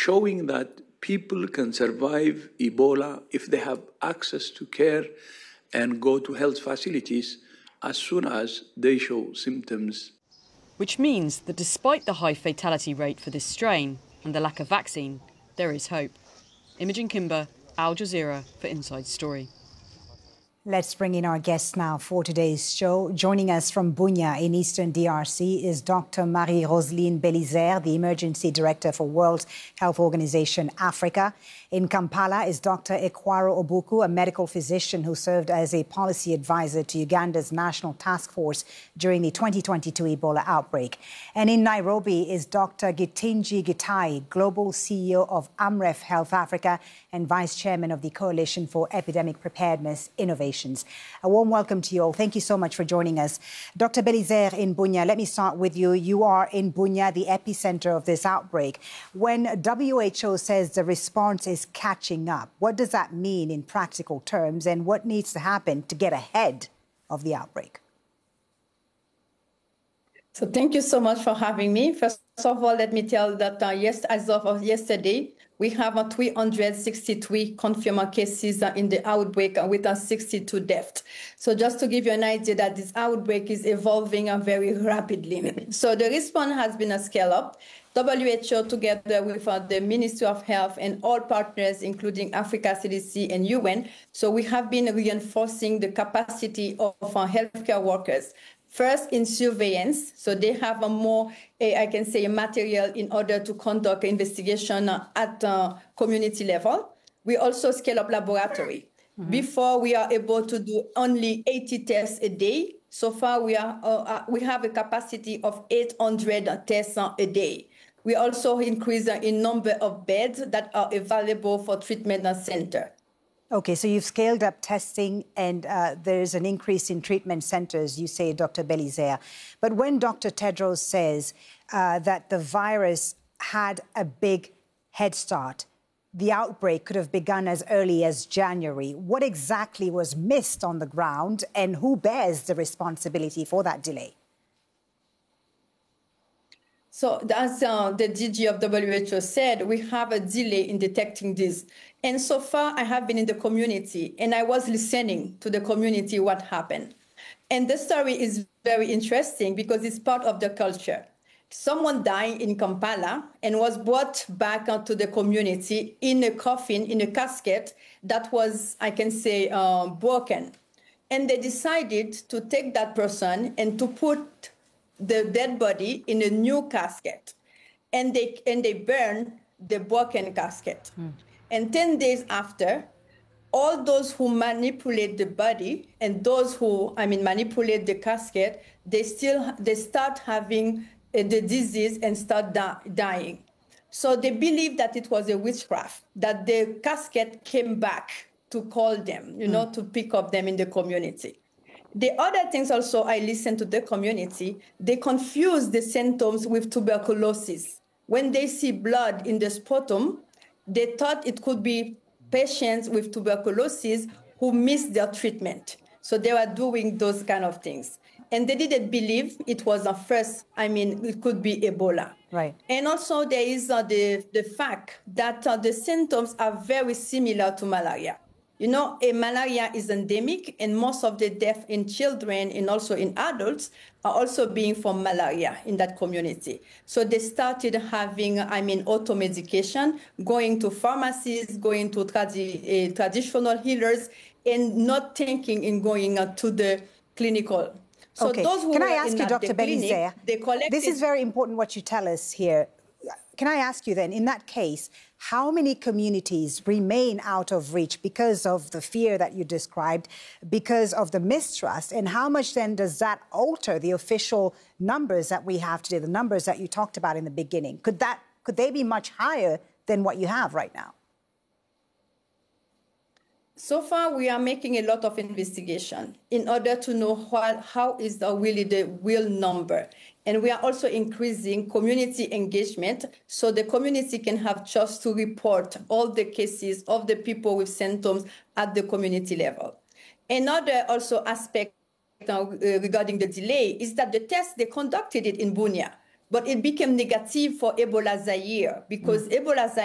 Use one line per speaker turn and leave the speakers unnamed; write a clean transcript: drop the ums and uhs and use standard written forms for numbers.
showing that people can survive Ebola if they have access to care and go to health facilities as soon as they show symptoms.
Which means that despite the high fatality rate for this strain and the lack of vaccine, there is hope. Imogen Kimber, Al Jazeera for Inside Story.
Let's bring in our guests now for today's show. Joining us from Bunia in eastern DRC is Dr. Marie-Roseline Belizaire, the Emergency Director for World Health Organization Africa. In Kampala is Dr. Ekwaro Obuku, a medical physician who served as a policy advisor to Uganda's National Task Force during the 2022 Ebola outbreak. And in Nairobi is Dr. Gitinji Gitai, Global CEO of Amref Health Africa and Vice Chairman of the Coalition for Epidemic Preparedness Innovation. A warm welcome to you all. Thank you so much for joining us. Dr. Belizaire in Bunia, let me start with you. You are in Bunia, the epicenter of this outbreak. When WHO says the response is catching up, what does that mean in practical terms, and what needs to happen to get ahead of the outbreak?
So thank you so much for having me. First of all, let me tell that as of yesterday, we have 363 confirmed cases in the outbreak with 62 deaths. So just to give you an idea that this outbreak is evolving very rapidly. So the response has been a scale up. WHO, together with the Ministry of Health and all partners, including Africa CDC and UN. So we have been reinforcing the capacity of our healthcare workers. First, in surveillance, so they have a more, I can say, material in order to conduct investigation at community level. We also scale up laboratory. Mm-hmm. Before, we are able to do only 80 tests a day. So far, we have a capacity of 800 tests a day. We also increase in number of beds that are available for treatment center.
Okay, so you've scaled up testing and there's an increase in treatment centers, you say, Dr. Belizaire. But when Dr. Tedros says that the virus had a big head start, the outbreak could have begun as early as January. What exactly was missed on the ground and who bears the responsibility for that delay?
So as the DG of WHO said, we have a delay in detecting this. And so far, I have been in the community and I was listening to the community what happened. And the story is very interesting because it's part of the culture. Someone died in Kampala and was brought back to the community in a coffin, in a casket that was, I can say, broken. And they decided to take that person and to put the dead body in a new casket, and they burn the broken casket. And 10 days after, all those who manipulate the body and those who, manipulate the casket, they start having the disease and start dying. So they believe that it was a witchcraft, that the casket came back to call them, to pick up them in the community. The other things also, I listen to the community, they confuse the symptoms with tuberculosis. When they see blood in the sputum, they thought it could be patients with tuberculosis who missed their treatment. So they were doing those kind of things. And they didn't believe it was it could be Ebola.
Right.
And also there is the fact that the symptoms are very similar to malaria. Malaria is endemic, and most of the deaths in children and also in adults are also being from malaria in that community. So they started having, auto-medication, going to pharmacies, going to traditional healers, and not thinking in going to the clinical. So
okay.
Those who
Can I ask you, Dr. Belizaire, this is very important what you tell us here. Can I ask you then, in that case, how many communities remain out of reach because of the fear that you described, because of the mistrust, and how much then does that alter the official numbers that we have today, the numbers that you talked about in the beginning? Could they be much higher than what you have right now?
So far, we are making a lot of investigation in order to know how is really the real number. And we are also increasing community engagement so the community can have trust to report all the cases of the people with symptoms at the community level. Another also aspect regarding the delay is that the test, they conducted it in Bunia, but it became negative for Ebola Zaire because Ebola Zaire